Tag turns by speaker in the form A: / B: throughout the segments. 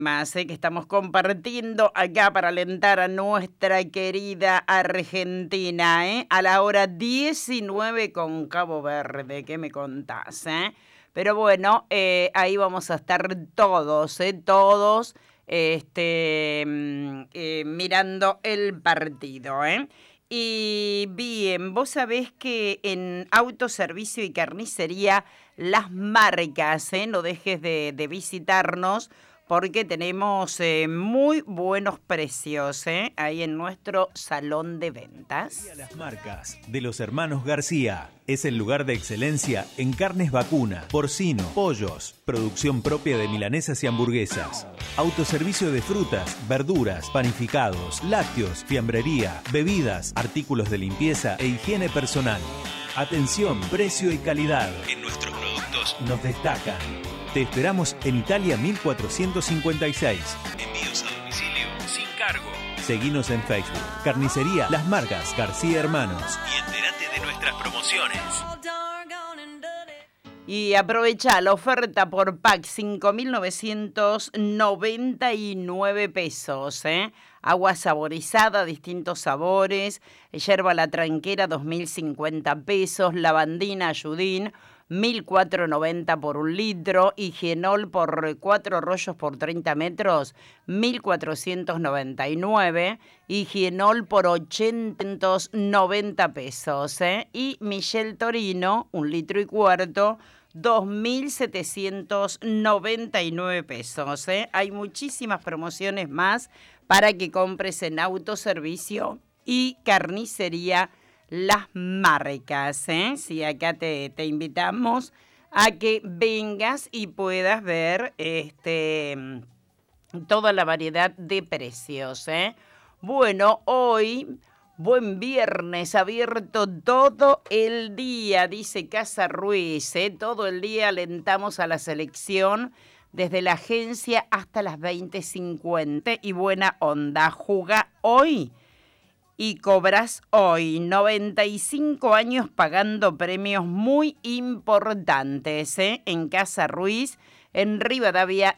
A: más que estamos compartiendo acá para alentar a nuestra querida Argentina, a la hora 19 con Cabo Verde. ¿Qué me contás? Pero bueno, ahí vamos a estar todos, todos mirando el partido. Y bien, vos sabés que en autoservicio y carnicería Las Marcas, no dejes de visitarnos porque tenemos muy buenos precios ahí en nuestro salón de ventas.
B: Las Marcas de los hermanos García es el lugar de excelencia en carnes vacuna, porcino, pollos, producción propia de milanesas y hamburguesas, autoservicio de frutas, verduras, panificados, lácteos, fiambrería, bebidas, artículos de limpieza e higiene personal. Atención, precio y calidad en nuestros productos nos destacan. Te esperamos en Italia 1456. Envíos a domicilio sin cargo. Seguinos en Facebook. Carnicería Las Marcas García Hermanos. Y entérate de nuestras promociones.
A: Y aprovecha la oferta por pack, 5.999 pesos. Agua saborizada, distintos sabores. Yerba la tranquera, 2.050 pesos. Lavandina Ayudín, 1.490 por 1 litro, Higienol por 4 rollos por 30 metros, 1.499, Higienol por 890 pesos, y Michel Torino, 1 litro y cuarto, 2.799 pesos. Hay muchísimas promociones más para que compres en autoservicio y carnicería Las Marcas. Sí, acá te invitamos a que vengas y puedas ver toda la variedad de precios. Bueno, hoy, buen viernes, abierto todo el día, dice Casa Ruiz. Todo el día alentamos a la selección desde la agencia hasta las 20:50 y buena onda. Juga hoy y cobras hoy. 95 años pagando premios muy importantes en Casa Ruiz, en Rivadavia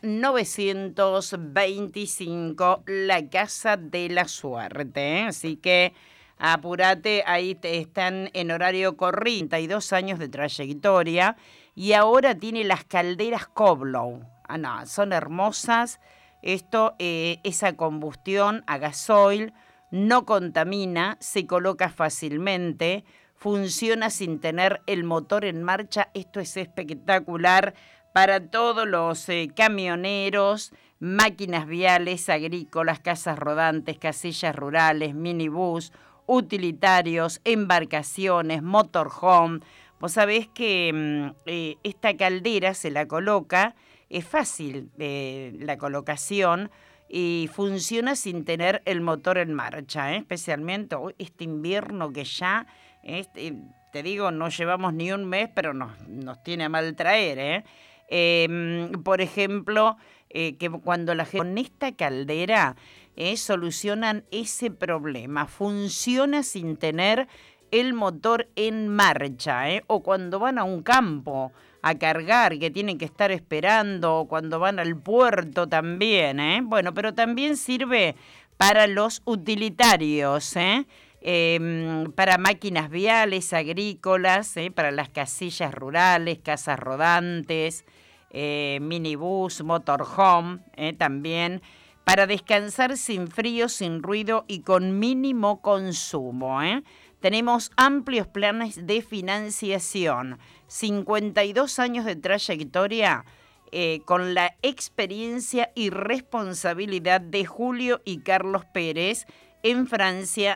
A: 925, la Casa de la Suerte. Así que apúrate, ahí están en horario corrido, 32 años de trayectoria, y ahora tiene las calderas Koblow. No, son hermosas. Esto, esa combustión a gasoil, no contamina, se coloca fácilmente, funciona sin tener el motor en marcha. Esto es espectacular para todos los camioneros, máquinas viales, agrícolas, casas rodantes, casillas rurales, minibús, utilitarios, embarcaciones, motorhome. Vos sabés que esta caldera se la coloca, es fácil la colocación, y funciona sin tener el motor en marcha, especialmente este invierno que ya, te digo, no llevamos ni un mes, pero nos tiene a mal traer. Por ejemplo, que cuando la gente con esta caldera solucionan ese problema, funciona sin tener el motor en marcha, o cuando van a un campo a cargar, que tienen que estar esperando, cuando van al puerto también, Bueno, pero también sirve para los utilitarios, para máquinas viales, agrícolas, para las casillas rurales, casas rodantes, minibús, motorhome, también, para descansar sin frío, sin ruido y con mínimo consumo, Tenemos amplios planes de financiación, 52 años de trayectoria, con la experiencia y responsabilidad de Julio y Carlos Pérez, en Francia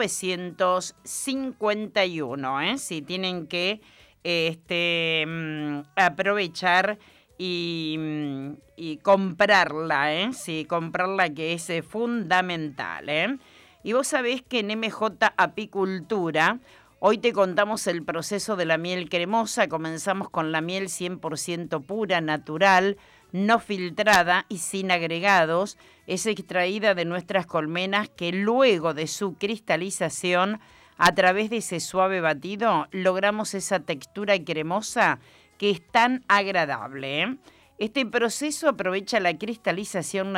A: 951. Si tienen que aprovechar y comprarla, sí, comprarla, que es fundamental. Y vos sabés que en MJ Apicultura hoy te contamos el proceso de la miel cremosa. Comenzamos con la miel 100% pura, natural, no filtrada y sin agregados. Es extraída de nuestras colmenas, que luego de su cristalización, a través de ese suave batido, logramos esa textura cremosa que es tan agradable. Este proceso aprovecha la cristalización